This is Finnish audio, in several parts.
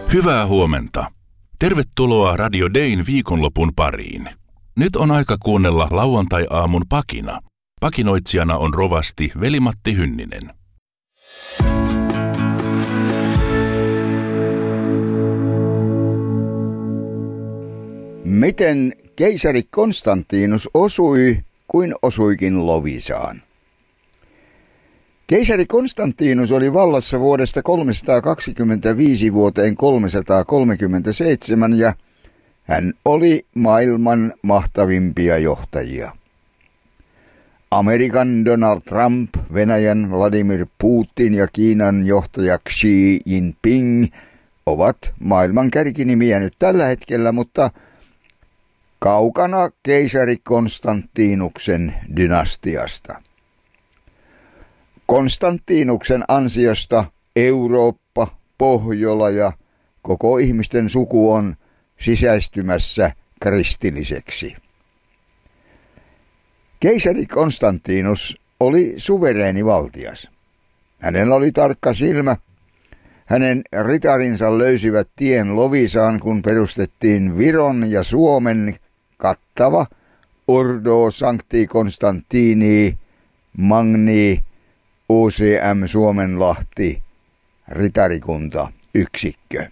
Hyvää huomenta. Tervetuloa Radio Dayn viikonlopun pariin. Nyt on aika kuunnella lauantai-aamun pakina. Pakinoitsijana on rovasti Veli-Matti Hynninen. Miten keisari Konstantinus osui, kuin osuikin Lovisaan? Keisari Konstantinus oli vallassa vuodesta 325 vuoteen 337 ja hän oli maailman mahtavimpia johtajia. Amerikan Donald Trump, Venäjän Vladimir Putin ja Kiinan johtaja Xi Jinping ovat maailman kärkinimiä nyt tällä hetkellä, mutta kaukana keisari Konstantinuksen dynastiasta. Konstantinuksen ansiosta Eurooppa, Pohjola ja koko ihmisten suku on sisäistymässä kristilliseksi. Keisari Konstantinus oli suvereeni valtias. Hänellä oli tarkka silmä. Hänen ritarinsa löysivät tien Lovisaan, kun perustettiin Viron ja Suomen kattava Ordo Sancti Constantini Magni OCM Suomenlahti ritarikunta yksikkö.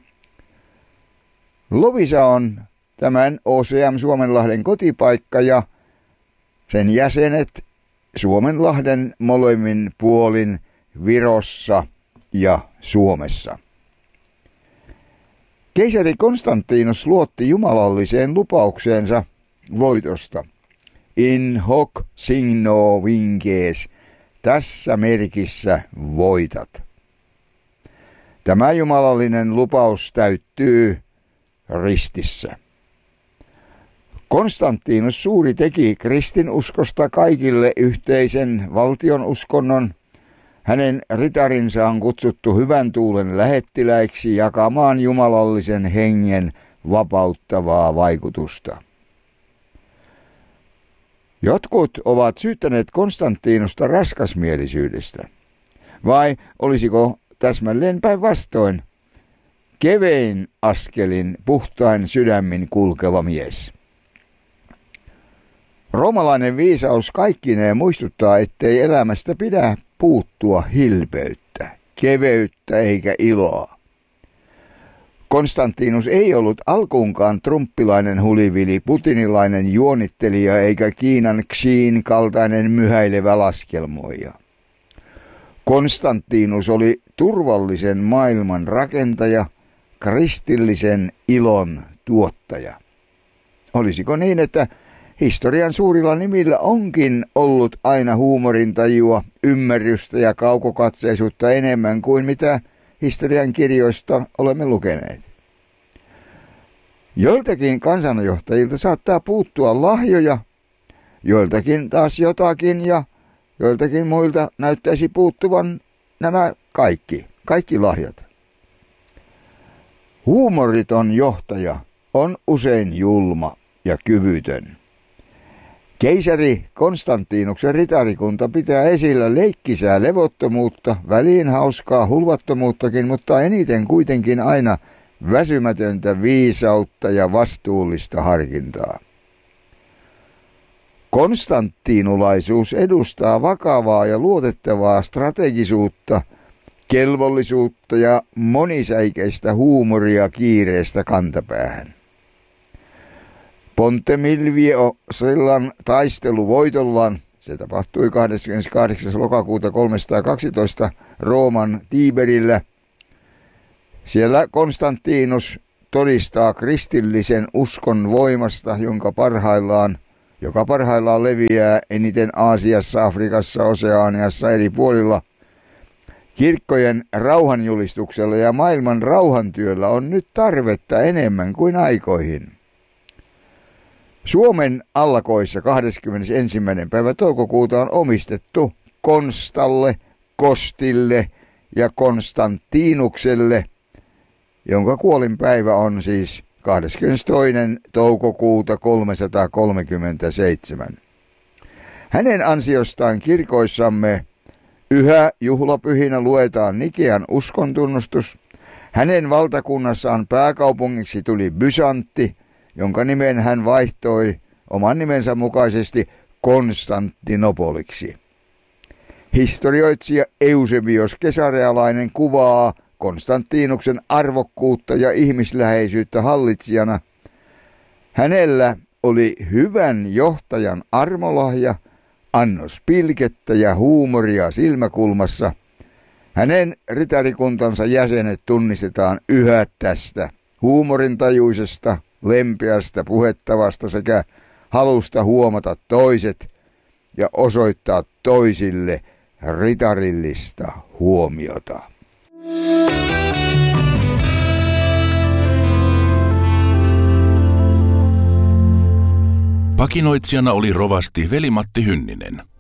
Lovisa on tämän OCM Suomenlahden kotipaikka ja sen jäsenet Suomenlahden molemmin puolin Virossa ja Suomessa. Keisari Konstantinus luotti jumalalliseen lupaukseensa voitosta. In hoc signo vinces, tässä merkissä voitat. Tämä jumalallinen lupaus täyttyy ristissä. Konstantinus Suuri teki kristinuskosta kaikille yhteisen valtionuskonnon. Hänen ritarinsa on kutsuttu hyvän tuulen lähettiläiksi jakamaan jumalallisen hengen vapauttavaa vaikutusta. Jotkut ovat syyttäneet Konstantinusta raskasmielisyydestä. Vai olisiko täsmälleen päinvastoin kevein askelin puhtain sydämin kulkeva mies? Roomalainen viisaus kaikkineen muistuttaa, ettei elämästä pidä puuttua hilpeyttä, keveyttä eikä iloa. Konstantinus ei ollut alkuunkaan trumppilainen hulivili, putinilainen juonittelija eikä Kiinan Xiin kaltainen myhäilevä laskelmoija. Konstantinus oli turvallisen maailman rakentaja, kristillisen ilon tuottaja. Olisiko niin, että historian suurilla nimillä onkin ollut aina huumorintajua, ymmärrystä ja kaukokatseisuutta enemmän kuin mitä historian kirjoista olemme lukeneet. Joiltakin kansanjohtajilta saattaa puuttua lahjoja, joiltakin taas jotakin ja joiltakin muilta näyttäisi puuttuvan nämä kaikki lahjat. Huumoriton johtaja on usein julma ja kyvytön. Keisari Konstantinuksen ritarikunta pitää esillä leikkisää levottomuutta, väliin hauskaa hulvattomuuttakin, mutta eniten kuitenkin aina väsymätöntä viisautta ja vastuullista harkintaa. Konstantinulaisuus edustaa vakavaa ja luotettavaa strategisuutta, kelvollisuutta ja monisäikeistä huumoria kiireestä kantapäähän. Ponte Milvio Sillan taisteluvoitollaan, se tapahtui 28. lokakuuta 312 Rooman Tiberillä. Siellä Konstantinus todistaa kristillisen uskon voimasta, joka parhaillaan leviää eniten Aasiassa, Afrikassa, Oseaniassa eri puolilla. Kirkkojen rauhanjulistuksella ja maailman rauhantyöllä on nyt tarvetta enemmän kuin aikoihin. Suomen allakoissa 21. päivä toukokuuta on omistettu Konstalle, Kostille ja Konstantinukselle, jonka kuolinpäivä on siis 22. toukokuuta 337. Hänen ansiostaan kirkoissamme yhä juhlapyhinä luetaan Nikean uskontunnustus. Hänen valtakunnassaan pääkaupungiksi tuli Byzantti, jonka nimen hän vaihtoi oman nimensä mukaisesti Konstantinopoliksi. Historioitsija Eusebios Kesarealainen kuvaa Konstantinuksen arvokkuutta ja ihmisläheisyyttä hallitsijana. Hänellä oli hyvän johtajan armolahja, annos pilkettä ja huumoria silmäkulmassa. Hänen ritarikuntansa jäsenet tunnistetaan yhä tästä huumorintajuisesta, lempeästä puhettavasta sekä halusta huomata toiset ja osoittaa toisille ritarillista huomiota. Pakinoitsijana oli rovasti Veli-Matti Hynninen.